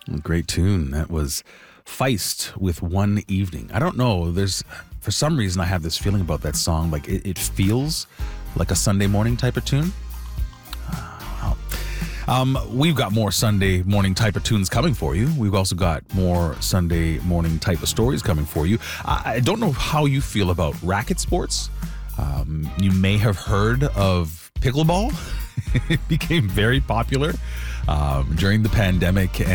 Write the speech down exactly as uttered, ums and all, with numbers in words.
Great tune. That was Feist with One Evening. I don't know. There's, for some reason, I have this feeling about that song. Like it, it feels like a Sunday morning type of tune. Uh, um, we've got more Sunday morning type of tunes coming for you. We've also got more Sunday morning type of stories coming for you. I, I don't know how you feel about racket sports. Um, you may have heard of pickleball. It became very popular um, during the pandemic.